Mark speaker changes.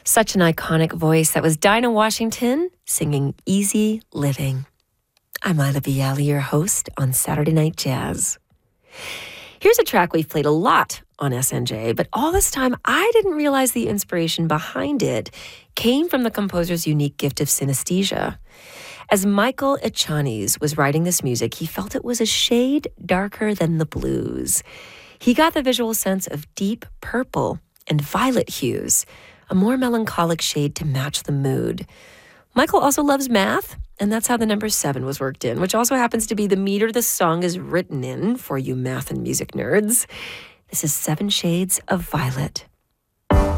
Speaker 1: Such an iconic voice. That was Dinah Washington singing Easy Living. I'm Isla Bialy, your host on Saturday Night Jazz. Here's a track we've played a lot on SNJ, but all this time I didn't realize the inspiration behind it came from the composer's unique gift of synesthesia. As Michael Echaniz was writing this music, he felt it was a shade darker than the blues. He got the visual sense of deep purple and violet hues, a more melancholic shade to match the mood. Michael also loves math, and that's how the number 7 was worked in, which also happens to be the meter the song is written in for you math and music nerds. This is 7 Shades of Violet.